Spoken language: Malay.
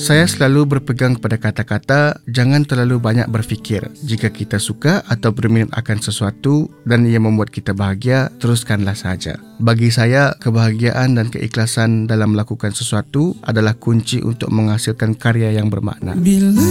Saya selalu berpegang kepada kata-kata, jangan terlalu banyak berfikir. Jika kita suka atau berminat akan sesuatu dan ia membuat kita bahagia, teruskanlah saja. Bagi saya, kebahagiaan dan keikhlasan dalam melakukan sesuatu adalah kunci untuk menghasilkan karya yang bermakna.